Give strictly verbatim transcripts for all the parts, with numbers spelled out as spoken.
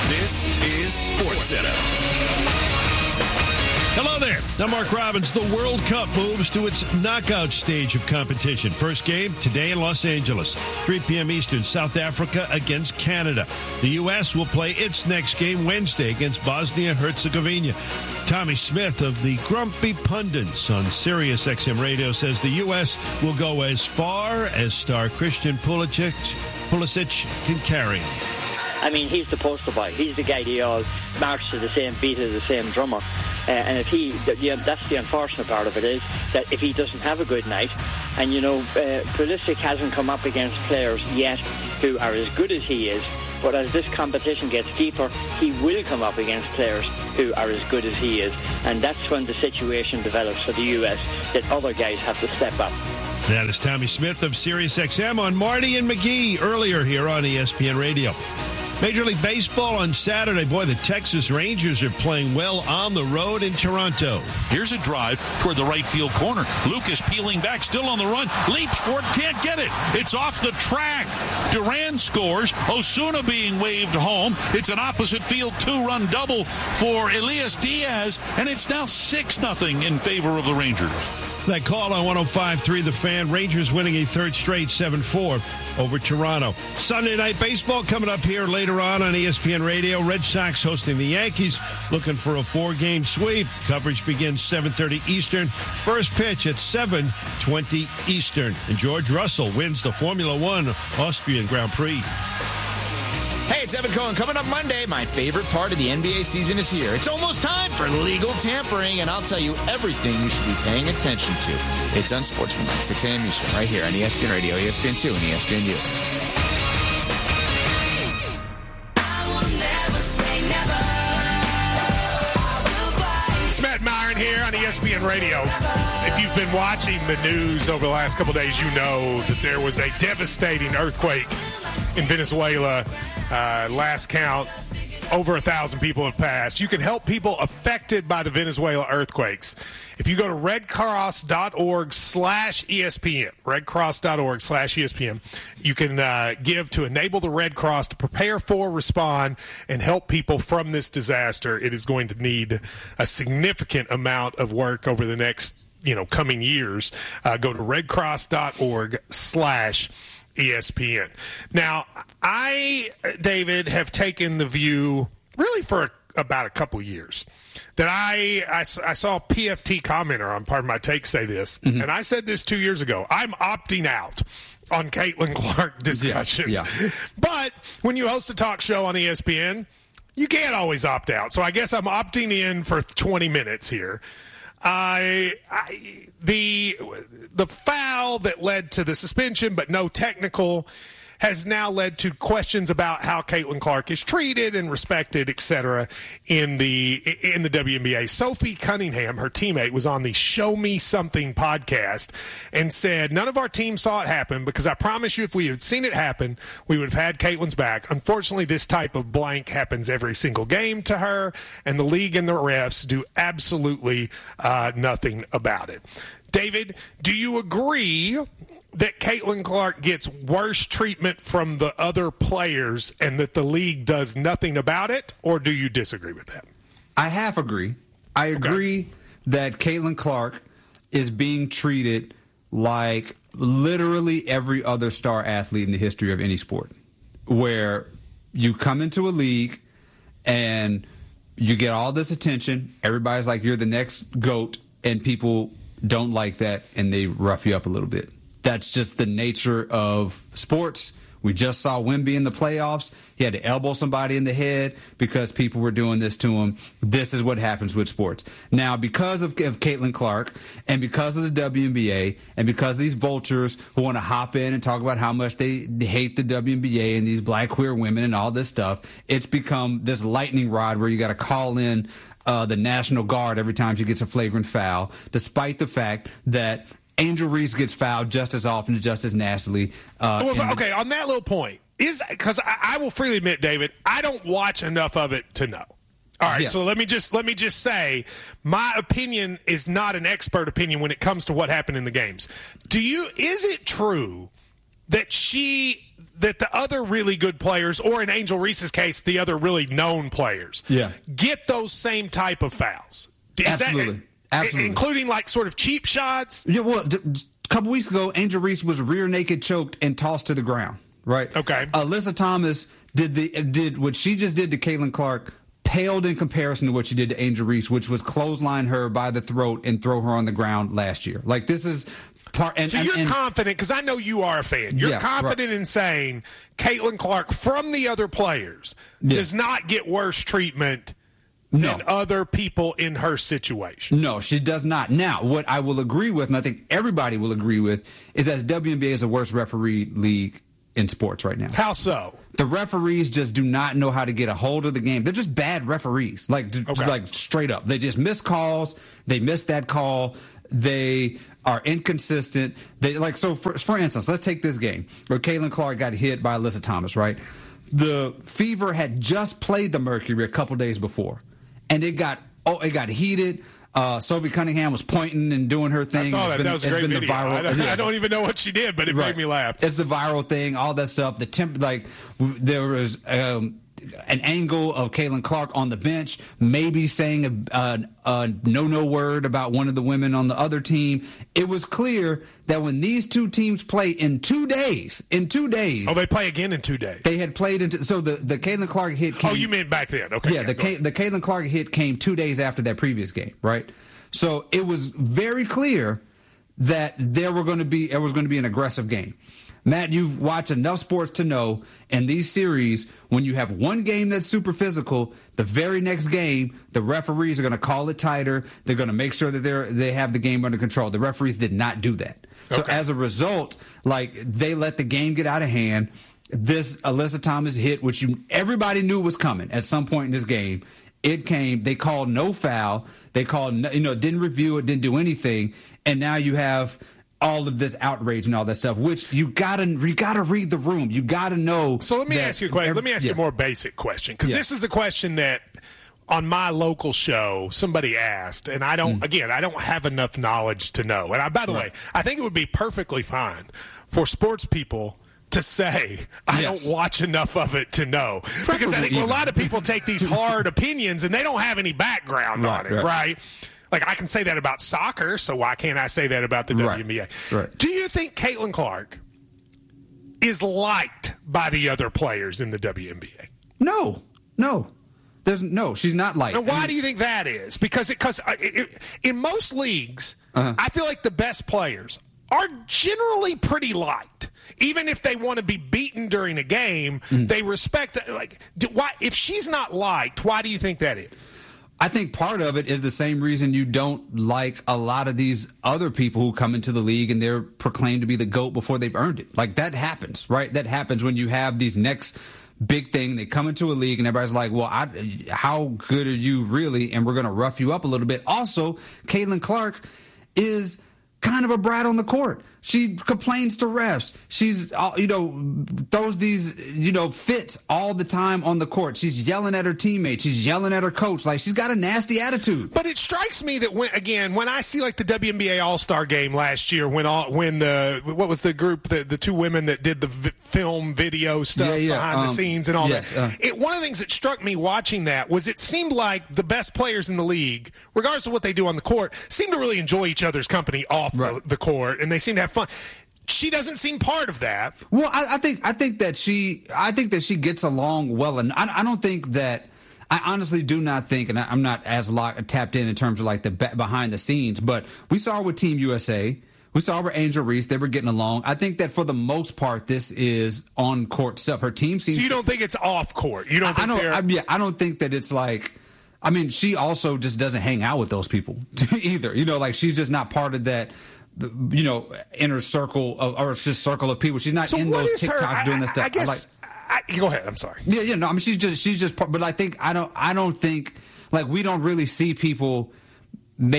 This is SportsCenter. Hello there. I'm Mark Robbins. The World Cup moves to its knockout stage of competition. First game today in Los Angeles, three p.m. Eastern, South Africa against Canada. The U S will play its next game Wednesday against Bosnia-Herzegovina. Tommy Smith of the Grumpy Pundits on Sirius X M Radio says the U S will go as far as star Christian Pulisic, Pulisic can carry. I mean, he's the poster boy. He's the guy they all march to the same beat of the same drummer. Uh, and if he, yeah, that's the unfortunate part of it, is that if he doesn't have a good night, and you know, uh, Pulisic hasn't come up against players yet who are as good as he is, but as this competition gets deeper, he will come up against players who are as good as he is, and that's when the situation develops for the U S that other guys have to step up. That is Tommy Smith of Sirius X M on Marty and McGee earlier here on E S P N Radio. Major League Baseball on Saturday. Boy, the Texas Rangers are playing well on the road in Toronto. Here's a drive toward the right field corner. Lucas peeling back, still on the run. Leaps for it, can't get it. It's off the track. Duran scores. Osuna being waved home. It's an opposite field two-run double for Elias Diaz, and it's now six nothing in favor of the Rangers. That call on one oh five point three The Fan. Rangers winning a third straight seven four over Toronto. Sunday Night Baseball coming up here later on on E S P N Radio. Red Sox hosting the Yankees, looking for a four-game sweep. Coverage begins seven thirty Eastern. First pitch at seven twenty Eastern. And George Russell wins the Formula One Austrian Grand Prix. Hey, it's Evan Cohen. Coming up Monday, my favorite part of the N B A season is here. It's almost time for legal tampering, and I'll tell you everything you should be paying attention to. It's Unsportsmanlike, six a.m. Eastern, right here on E S P N Radio, E S P N two, and E S P N U. It's Matt Myron here on E S P N Radio. If you've been watching the news over the last couple of days, you know that there was a devastating earthquake in Venezuela. Uh, last count, over a thousand people have passed. You can help people affected by the Venezuela earthquakes. If you go to redcross.org slash ESPN, redcross.org slash ESPN, you can uh, give to enable the Red Cross to prepare for, respond, and help people from this disaster. It is going to need a significant amount of work over the next, you know, coming years. Uh, go to redcross.org slash E S P N. Now, I, David, have taken the view really for a, about a couple years that I, I, I saw a P F T commenter on Part of My Take say this, mm-hmm. and I said this two years ago. I'm opting out on Caitlin Clark discussions. Yeah, yeah. But when you host a talk show on E S P N, you can't always opt out. So I guess I'm opting in for twenty minutes here. I, I the the foul that led to the suspension, but no technical, has now led to questions about how Caitlin Clark is treated and respected, et cetera, in the in the W N B A. Sophie Cunningham, her teammate, was on the Show Me Something podcast and said, none of our team saw it happen because I promise you if we had seen it happen, we would have had Caitlin's back. Unfortunately, this type of blank happens every single game to her, and the league and the refs do absolutely uh, nothing about it. David, do you agree that Caitlin Clark gets worse treatment from the other players and that the league does nothing about it, or do you disagree with that? I half agree. I agree okay. that Caitlin Clark is being treated like literally every other star athlete in the history of any sport, where you come into a league and you get all this attention. Everybody's like, you're the next GOAT, and people don't like that, and they rough you up a little bit. That's just the nature of sports. We just saw Wemby in the playoffs. He had to elbow somebody in the head because people were doing this to him. This is what happens with sports. Now, because of, of Caitlin Clark and because of the W N B A and because of these vultures who want to hop in and talk about how much they, they hate the W N B A and these black queer women and all this stuff, it's become this lightning rod where you got to call in uh, the National Guard every time she gets a flagrant foul, despite the fact that Angel Reese gets fouled just as often and just as nastily. Uh, well, okay, on that little point, is because I, I will freely admit, David, I don't watch enough of it to know. All right, yes. so let me just let me just say, my opinion is not an expert opinion when it comes to what happened in the games. Do you? Is it true that she that the other really good players, or in Angel Reese's case, the other really known players, yeah. get those same type of fouls. Is Absolutely. That, Absolutely. Including like sort of cheap shots? Yeah, well, d- d- a couple weeks ago, Angel Reese was rear naked choked and tossed to the ground, right? Okay. Alyssa Thomas did the did what she just did to Caitlin Clark, paled in comparison to what she did to Angel Reese, which was clothesline her by the throat and throw her on the ground last year. Like, this is part. And, so you're and, and, confident, because I know you are a fan. You're yeah, confident right. in saying Caitlin Clark from the other players yeah. does not get worse treatment no. than other people in her situation. No, she does not. Now, what I will agree with, and I think everybody will agree with, is that W N B A is the worst referee league in sports right now. How so? The referees just do not know how to get a hold of the game. They're just bad referees, like okay. like straight up. They just miss calls. They miss that call. They are inconsistent. They like so. For, for instance, let's take this game where Caitlin Clark got hit by Alyssa Thomas. Right, the Fever had just played the Mercury a couple days before, and it got oh it got heated. Uh, Sophie Cunningham was pointing and doing her thing. I saw that. Been, that was a great video. Viral, I, don't, yeah. I don't even know what she did, but it right. made me laugh. It's the viral thing, all that stuff. The temp, like there was um, an angle of Caitlin Clark on the bench, maybe saying a, a, a no-no word about one of the women on the other team. It was clear that when these two teams play in two days, in two days, oh, they play again in two days. They had played into so the the Caitlin Clark hit. Came, oh, you meant back then? Okay, yeah. yeah the Ka- the Caitlin Clark hit came two days after that previous game, right? So it was very clear that there were going to be there was going to be an aggressive game. Matt, you've watched enough sports to know in these series, when you have one game that's super physical, the very next game, the referees are going to call it tighter. They're going to make sure that they're they have the game under control. The referees did not do that. So okay. as a result, like they let the game get out of hand. This Alyssa Thomas hit, which you everybody knew was coming at some point in this game. It came, they called no foul. They called, no, you know, didn't review it, didn't do anything. And now you have all of this outrage and all that stuff, which you gotta, you gotta read the room. You gotta know. So let me ask you a question. Let me ask yeah. you a more basic question. Because yeah. this is a question that on my local show, somebody asked, and I don't, mm. again, I don't have enough knowledge to know. And I, by the right. way, I think it would be perfectly fine for sports people to say, I yes. don't watch enough of it to know. Preferably because I think even. a lot of people take these hard opinions and they don't have any background right, on it, right. right? Like, I can say that about soccer, so why can't I say that about the right. W N B A? Right. Do you think Caitlin Clark is liked by the other players in the W N B A? No. No. There's no, she's not liked. And why I mean, do you think that is? Because it, cause it, it, in most leagues, uh-huh. I feel like the best players are generally pretty liked. Even if they want to be beaten during a game, mm. they respect that. Like, do, why? If she's not liked, why do you think that is? I think part of it is the same reason you don't like a lot of these other people who come into the league and they're proclaimed to be the GOAT before they've earned it. Like, that happens, right? That happens when you have these next big thing. They come into a league and everybody's like, well, I, how good are you really? And we're going to rough you up a little bit. Also, Caitlin Clark is kind of a brat on the court. She complains to refs. She's, you know, throws these, you know, fits all the time on the court. She's yelling at her teammates. She's yelling at her coach. Like, she's got a nasty attitude. But it strikes me that, when, again, when I see, like, the W N B A All-Star game last year, when all, when the, what was the group, the, the two women that did the v- film, video stuff yeah, yeah, behind um, the scenes and all yes, that. Uh, it, one of the things that struck me watching that was it seemed like the best players in the league, regardless of what they do on the court, seem to really enjoy each other's company off right. the, the court, and they seem to have fun. She doesn't seem part of that. Well, I, I think I think that she I think that she gets along well, and I, I don't think that I honestly do not think, and I, I'm not as locked, tapped in in terms of like the behind the scenes, but we saw with Team U S A, we saw with Angel Reese, they were getting along. I think that for the most part, this is on court stuff. Her team seems. So you don't to, think it's off court? You don't? I, Think I don't. they're... I, yeah, I don't think that it's like. I mean, she also just doesn't hang out with those people either. You know, like she's just not part of that. You know, inner circle of, or just circle of people. She's not so in those TikToks doing this stuff. I, I guess. I like, I, go ahead. I'm sorry. Yeah, yeah. No, I mean, she's just, she's just. But I think I don't, I don't think like we don't really see people making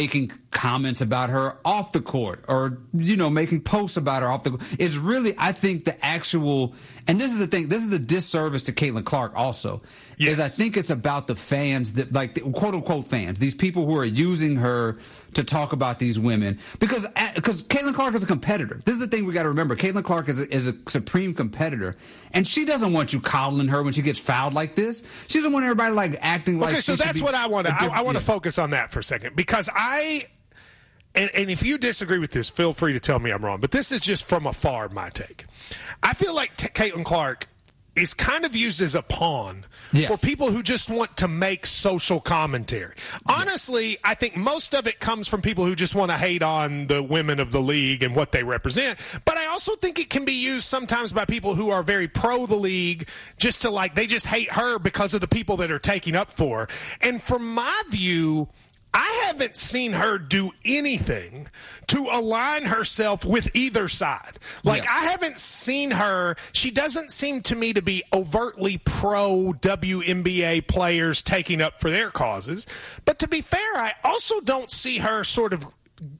comments about her off the court or, you know, making posts about her off the court. It's really, I think, the actual, and this is the thing, this is the disservice to Caitlin Clark also, yes. is I think it's about the fans, that like the quote unquote fans, these people who are using her to talk about these women. Because because Caitlin Clark is a competitor. This is the thing we got to remember. Caitlin Clark is a, is a supreme competitor, and she doesn't want you coddling her when she gets fouled like this. She doesn't want everybody like acting like. Okay, so that's what I want to. I, I want to yeah. focus on that for a second because I. And, and if you disagree with this, feel free to tell me I'm wrong. But this is just from afar, my take. I feel like T- Caitlin Clark is kind of used as a pawn yes. for people who just want to make social commentary. Honestly, I think most of it comes from people who just want to hate on the women of the league and what they represent. But I also think it can be used sometimes by people who are very pro the league just to like, they just hate her because of the people that are taking up for her. And from my view, I haven't seen her do anything to align herself with either side. Like, yeah. I haven't seen her. She doesn't seem to me to be overtly pro W N B A players taking up for their causes. But to be fair, I also don't see her sort of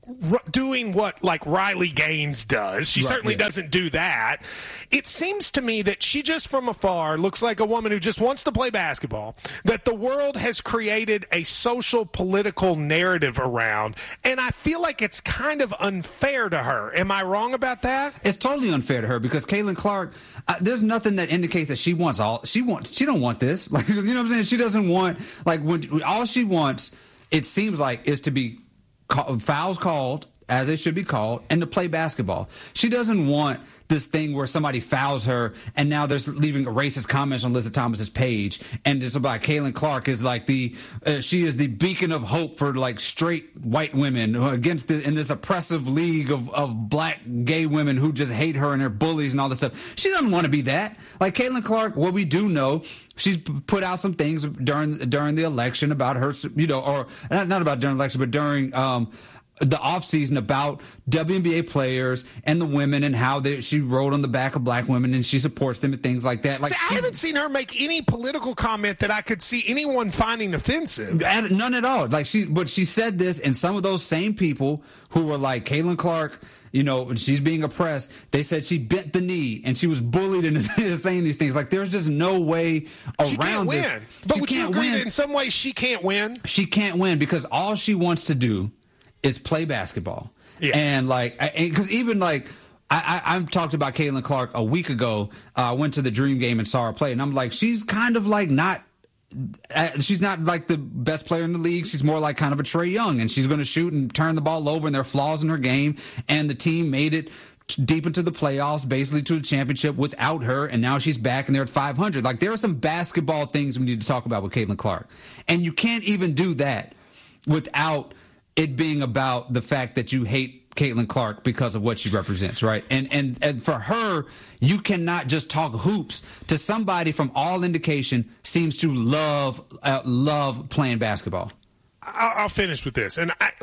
doing what like Riley Gaines does. She right, certainly yeah. doesn't do that. It seems to me that she just from afar looks like a woman who just wants to play basketball, that the world has created a social political narrative around, and I feel like it's kind of unfair to her. Am I wrong about that? It's totally unfair to her because Caitlin Clark, uh, there's nothing that indicates that she wants all she wants she don't want this. Like, you know what I'm saying? She doesn't want like when all she wants, it seems like, is to be fouls called as they should be called and to play basketball. She doesn't want this thing where somebody fouls her and now there's leaving racist comments on Lisa Thomas's page and it's about Caitlin Clark is like the uh, she is the beacon of hope for like straight white women against the, in this oppressive league of, of black gay women who just hate her and they're bullies and all this stuff. She doesn't want to be that. Like Caitlin Clark, what we do know, she's put out some things during during the election about her, you know, or not, not about during the election, but during um, the offseason about W N B A players and the women and how they, she rode on the back of black women and she supports them and things like that. Like see, she, I haven't seen her make any political comment that I could see anyone finding offensive. None at all. Like she, but she said this, and some of those same people who were like Caitlin Clark, you know, she's being oppressed. They said she bent the knee and she was bullied into saying these things. Like there's just no way around she can't this. Win. But she would you agree win. that in some ways she can't win? She can't win because all she wants to do is play basketball. Yeah. And like, because even like, I, I, I talked about Caitlin Clark a week ago. I uh, went to the Dream game and saw her play, and I'm like, she's kind of like not. Uh, she's not like the best player in the league. She's more like kind of a Trae Young, and she's going to shoot and turn the ball over, and there are flaws in her game. And the team made it deep into the playoffs, basically to the championship without her, and now she's back and they're at five hundred. Like there are some basketball things we need to talk about with Caitlin Clark, and you can't even do that without it being about the fact that you hate Caitlin Clark because of what she represents, right? And and and for her, you cannot just talk hoops to somebody from all indication seems to love uh, love playing basketball. I'll, I'll finish with this, and I,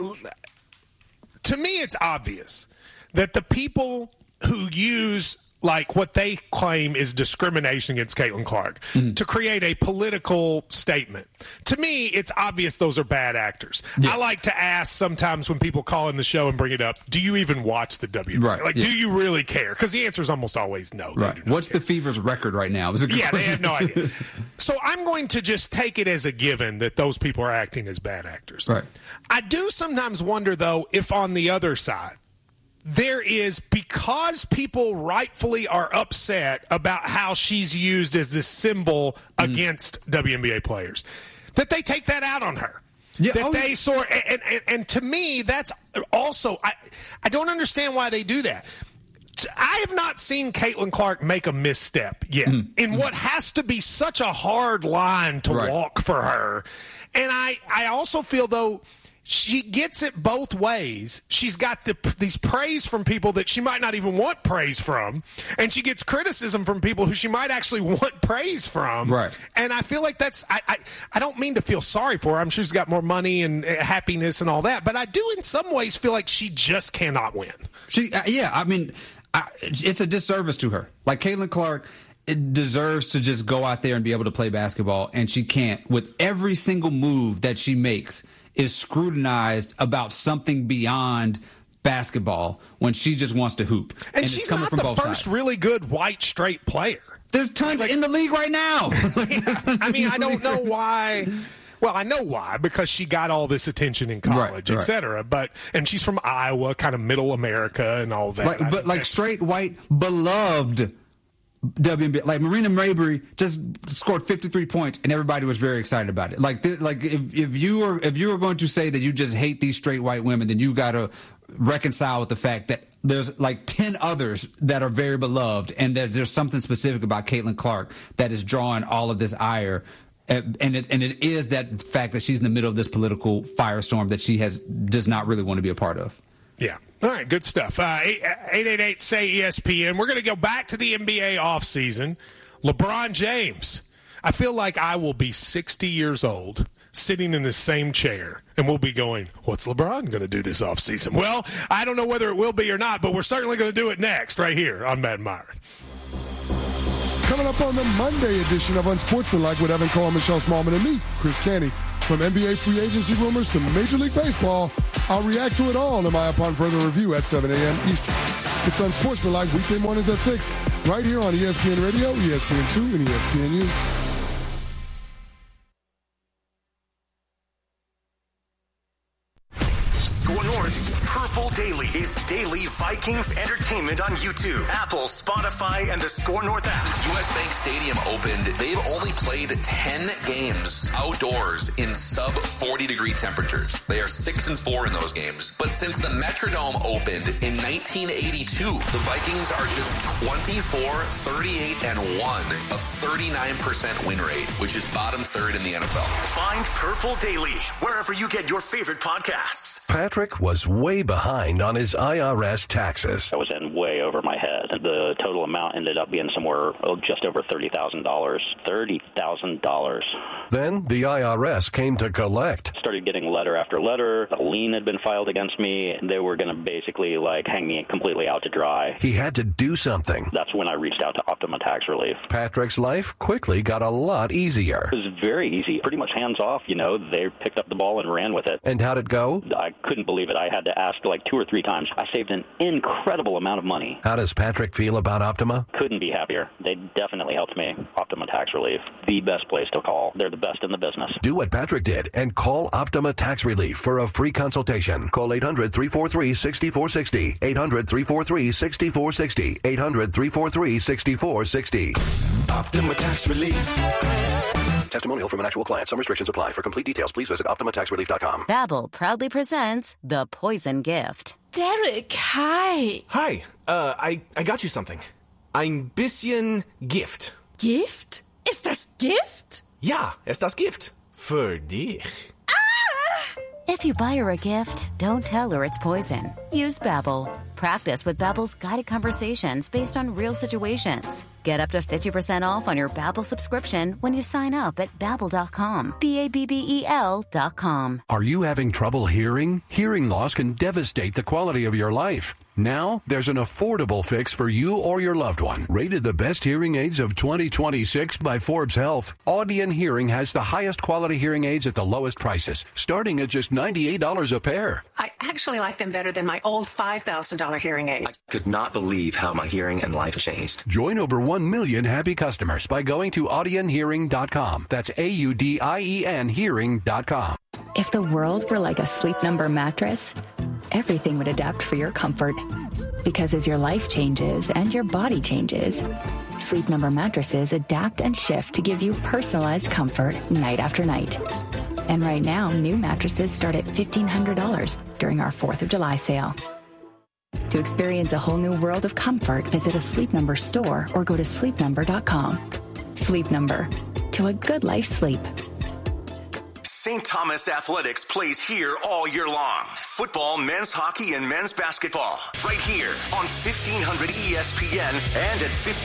to me, it's obvious that the people who use like what they claim is discrimination against Caitlin Clark mm-hmm. to create a political statement. To me, it's obvious those are bad actors. Yes. I like to ask sometimes when people call in the show and bring it up, do you even watch the W N B A? Right. Like, yeah. do you really care? Because the answer is almost always no. Right. What's care. the Fever's record right now? Is it yeah, they have no idea. So I'm going to just take it as a given that those people are acting as bad actors. Right. I do sometimes wonder, though, if on the other side, there is, because people rightfully are upset about how she's used as this symbol mm. against W N B A players, that they take that out on her. Yeah, that oh, they sort and, and, and to me, that's also, I, I don't understand why they do that. I have not seen Caitlin Clark make a misstep yet mm. in what has to be such a hard line to right. walk for her. And I, I also feel, though, she gets it both ways. She's got the, these praise from people that she might not even want praise from, and she gets criticism from people who she might actually want praise from. Right. And I feel like that's I, I, I don't mean to feel sorry for her. I'm sure she's got more money and happiness and all that, but I do in some ways feel like she just cannot win. She, uh, yeah, I mean, I, it's a disservice to her. Like Caitlin Clark, it deserves to just go out there and be able to play basketball, and she can't. With every single move that she makes, is scrutinized about something beyond basketball when she just wants to hoop. And, and she's it's coming not from the both first sides. really good white straight player. There's tons like, in the league right now. I mean, I don't know why. Well, I know why, because she got all this attention in college, right, et cetera. But and she's from Iowa, kind of middle America and all that. Like, but like straight white, beloved W N B A. Like Marina Mabrey just scored fifty-three points, and everybody was very excited about it. Like, th- like if if you were if you were going to say that you just hate these straight white women, then you got to reconcile with the fact that there's like ten others that are very beloved, and that there's something specific about Caitlin Clark that is drawing all of this ire. And it, and it is that fact that she's in the middle of this political firestorm that she has does not really want to be a part of. Yeah. All right, good stuff. Uh, eight eight eight, S A Y, E S P N. We're going to go back to the N B A offseason. LeBron James. I feel like I will be sixty years old sitting in the same chair, and we'll be going, what's LeBron going to do this offseason? Well, I don't know whether it will be or not, but we're certainly going to do it next right here on Matt Meyer. Coming up on the Monday edition of Unsportsmanlike with Evan Cole, Michelle Smallman, and me, Chris Canty. From N B A free agency rumors to Major League Baseball, I'll react to it all in my upon further review at seven a.m. Eastern. It's Unsportsmanlike weekday mornings at six, right here on E S P N Radio, E S P N two, and E S P N U. Score North's Purple Daily is daily Vikings entertainment on YouTube, Apple, Spotify, and the Score North app. Since U S. Bank Stadium opened, they've only played ten games outdoors in sub forty degree temperatures. They are six and four in those games. But since the Metrodome opened in nineteen eighty-two, the Vikings are just twenty-four, thirty-eight, and one, a thirty-nine percent win rate, which is bottom third in the N F L. Find Purple Daily wherever you get your favorite podcasts. Patrick was way behind on his I R S taxes. I was in way over my head. The total amount ended up being somewhere oh, just over thirty thousand dollars. thirty thousand dollars. Then the I R S came to collect. Started getting letter after letter. A lien had been filed against me. They were going to basically like hang me completely out to dry. He had to do something. That's when I reached out to Optima Tax Relief. Patrick's life quickly got a lot easier. It was very easy. Pretty much hands off, you know. They picked up the ball and ran with it. And how'd it go? I couldn't believe it. I had to ask like two or three times. I saved an incredible amount of money. How does Patrick feel about Optima? Couldn't be happier. They definitely helped me. Optima Tax Relief, the best place to call. They're the best in the business. Do what Patrick did and call Optima Tax Relief for a free consultation. Call eight hundred, three four three, six four six zero. eight hundred, three four three, six four six zero. eight hundred, three four three, six four six zero. Optima Tax Relief. Testimonial from an actual client. Some restrictions apply. For complete details, please visit optima tax relief dot com. Babbel proudly presents The Poison Gift. Derek, hi. Hi. Uh, I, I got you something. Ein bisschen Gift. Gift? Ist das Gift? Ja, ist das Gift. Für dich. If you buy her a gift, don't tell her it's poison. Use Babbel. Practice with Babbel's guided conversations based on real situations. Get up to fifty percent off on your Babbel subscription when you sign up at babbel dot com. B A B B E L dot com. Are you having trouble hearing? Hearing loss can devastate the quality of your life. Now, there's an affordable fix for you or your loved one. Rated the best hearing aids of twenty twenty-six by Forbes Health, Audion Hearing has the highest quality hearing aids at the lowest prices, starting at just ninety-eight dollars a pair. I actually like them better than my old five thousand dollars hearing aid. I could not believe how my hearing and life changed. Join over one million happy customers by going to audion hearing dot com. That's A U D I E N hearing dot com. If the world were like a Sleep Number mattress, everything would adapt for your comfort. Because as your life changes and your body changes, Sleep Number mattresses adapt and shift to give you personalized comfort night after night. And right now, new mattresses start at fifteen hundred dollars during our fourth of July sale. To experience a whole new world of comfort, visit a Sleep Number store or go to sleep number dot com. Sleep Number. To a good life sleep. Saint Thomas Athletics plays here all year long. Football, men's hockey, and men's basketball. Right here on fifteen hundred E S P N and at fifteen